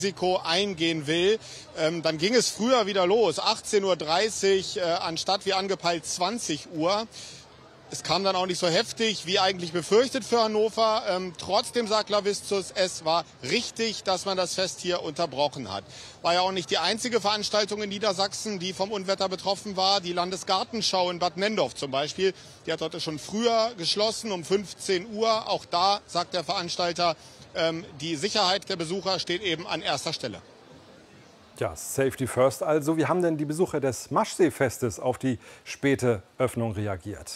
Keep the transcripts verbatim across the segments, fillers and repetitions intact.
Risiko eingehen will, ähm, dann ging es früher wieder los, achtzehn Uhr dreißig äh, anstatt wie angepeilt zwanzig Uhr. Es kam dann auch nicht so heftig wie eigentlich befürchtet für Hannover. Ähm, trotzdem sagt Lavistus, es war richtig, dass man das Fest hier unterbrochen hat. War ja auch nicht die einzige Veranstaltung in Niedersachsen, die vom Unwetter betroffen war. Die Landesgartenschau in Bad Nenndorf zum Beispiel, die hat heute schon früher geschlossen, um fünfzehn Uhr. Auch da sagt der Veranstalter, ähm, die Sicherheit der Besucher steht eben an erster Stelle. Ja, Safety First also. Wie haben denn die Besucher des Maschsee-Festes auf die späte Öffnung reagiert?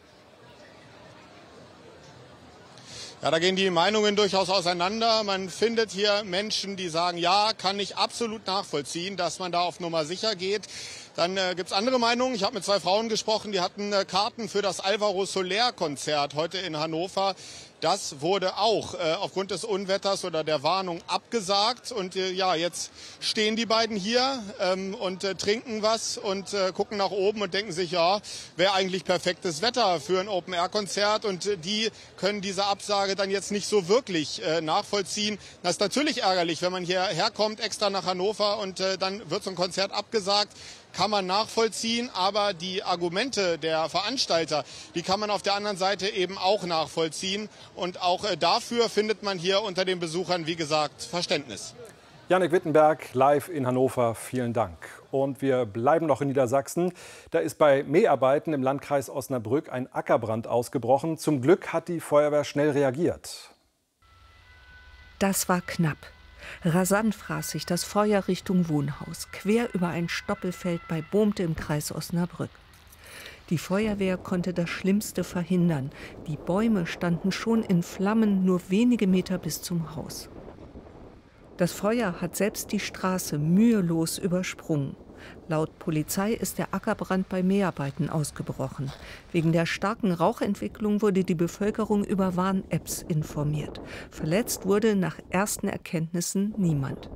Ja, da gehen die Meinungen durchaus auseinander. Man findet hier Menschen, die sagen, ja, kann ich absolut nachvollziehen, dass man da auf Nummer sicher geht. Dann äh, gibt es andere Meinungen. Ich habe mit zwei Frauen gesprochen, die hatten äh, Karten für das Alvaro Soler-Konzert heute in Hannover. Das wurde auch äh, aufgrund des Unwetters oder der Warnung abgesagt. Und äh, ja, jetzt stehen die beiden hier ähm, und äh, trinken was und äh, gucken nach oben und denken sich, ja, wäre eigentlich perfektes Wetter für ein Open-Air-Konzert. Und äh, die können diese Absage dann jetzt nicht so wirklich äh, nachvollziehen. Das ist natürlich ärgerlich, wenn man hierher kommt, extra nach Hannover, und äh, dann wird so ein Konzert abgesagt. Kann man nachvollziehen, aber die Argumente der Veranstalter, die kann man auf der anderen Seite eben auch nachvollziehen. Und auch äh, dafür findet man hier unter den Besuchern, wie gesagt, Verständnis. Jannik Wittenberg, live in Hannover, vielen Dank. Und wir bleiben noch in Niedersachsen. Da ist bei Mäharbeiten im Landkreis Osnabrück ein Ackerbrand ausgebrochen. Zum Glück hat die Feuerwehr schnell reagiert. Das war knapp. Rasant fraß sich das Feuer Richtung Wohnhaus, quer über ein Stoppelfeld bei Bohmte im Kreis Osnabrück. Die Feuerwehr konnte das Schlimmste verhindern. Die Bäume standen schon in Flammen nur wenige Meter bis zum Haus. Das Feuer hat selbst die Straße mühelos übersprungen. Laut Polizei ist der Ackerbrand bei Mäharbeiten ausgebrochen. Wegen der starken Rauchentwicklung wurde die Bevölkerung über Warn-Apps informiert. Verletzt wurde nach ersten Erkenntnissen niemand.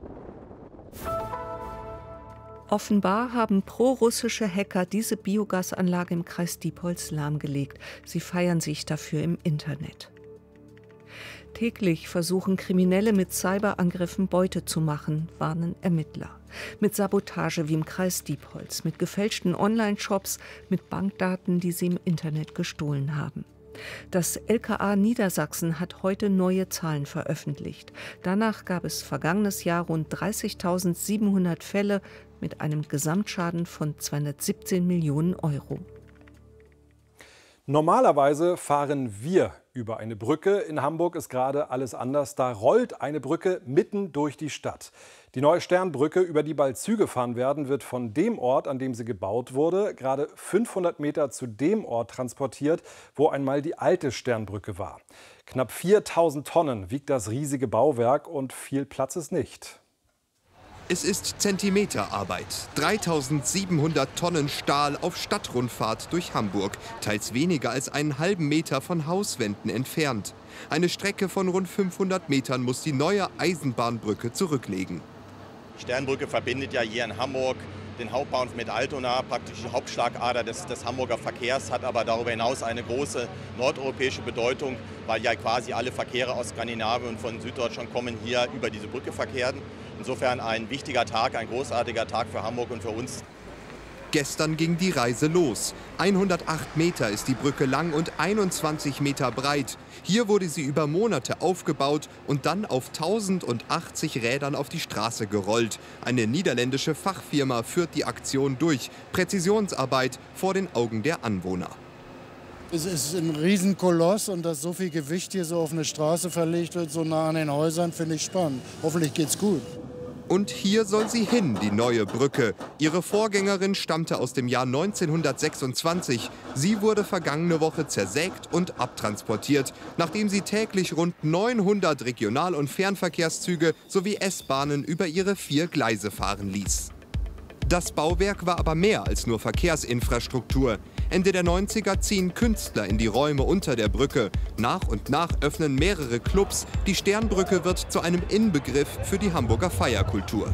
Offenbar haben prorussische Hacker diese Biogasanlage im Kreis Diepholz lahmgelegt. Sie feiern sich dafür im Internet. Täglich versuchen Kriminelle mit Cyberangriffen Beute zu machen, warnen Ermittler. Mit Sabotage wie im Kreis Diepholz, mit gefälschten Online-Shops, mit Bankdaten, die sie im Internet gestohlen haben. Das L K A Niedersachsen hat heute neue Zahlen veröffentlicht. Danach gab es vergangenes Jahr rund dreißigtausendsiebenhundert Fälle mit einem Gesamtschaden von zweihundertsiebzehn Millionen Euro. Normalerweise fahren wir über eine Brücke. In Hamburg ist gerade alles anders. Da rollt eine Brücke mitten durch die Stadt. Die neue Sternbrücke, über die bald Züge fahren werden, wird von dem Ort, an dem sie gebaut wurde, gerade fünfhundert Meter zu dem Ort transportiert, wo einmal die alte Sternbrücke war. Knapp viertausend Tonnen wiegt das riesige Bauwerk und viel Platz ist nicht. Es ist Zentimeterarbeit. dreitausendsiebenhundert Tonnen Stahl auf Stadtrundfahrt durch Hamburg, teils weniger als einen halben Meter von Hauswänden entfernt. Eine Strecke von rund fünfhundert Metern muss die neue Eisenbahnbrücke zurücklegen. Die Sternbrücke verbindet ja hier in Hamburg den Hauptbahnhof mit Altona, praktisch die Hauptschlagader des, des Hamburger Verkehrs, hat aber darüber hinaus eine große nordeuropäische Bedeutung, weil ja quasi alle Verkehre aus Skandinavien und von Süddeutschland kommen hier über diese Brücke verkehren. Insofern ein wichtiger Tag, ein großartiger Tag für Hamburg und für uns. Gestern ging die Reise los. hundertacht Meter ist die Brücke lang und einundzwanzig Meter breit. Hier wurde sie über Monate aufgebaut und dann auf tausendachtzig Rädern auf die Straße gerollt. Eine niederländische Fachfirma führt die Aktion durch. Präzisionsarbeit vor den Augen der Anwohner. Es ist ein Riesenkoloss, und dass so viel Gewicht hier so auf eine Straße verlegt wird, so nah an den Häusern, finde ich spannend. Hoffentlich geht's gut. Und hier soll sie hin, die neue Brücke. Ihre Vorgängerin stammte aus dem Jahr neunzehnhundertsechsundzwanzig. Sie wurde vergangene Woche zersägt und abtransportiert, nachdem sie täglich rund neunhundert Regional- und Fernverkehrszüge sowie S-Bahnen über ihre vier Gleise fahren ließ. Das Bauwerk war aber mehr als nur Verkehrsinfrastruktur. Ende der neunziger ziehen Künstler in die Räume unter der Brücke. Nach und nach öffnen mehrere Clubs. Die Sternbrücke wird zu einem Inbegriff für die Hamburger Feierkultur.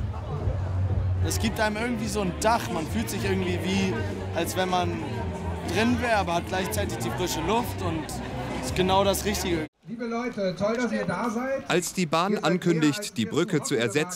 Es gibt einem irgendwie so ein Dach. Man fühlt sich irgendwie wie, als wenn man drin wäre, aber hat gleichzeitig die frische Luft und ist genau das Richtige. Liebe Leute, toll, dass ihr da seid. Als die Bahn ankündigt, die Brücke zu ersetzen,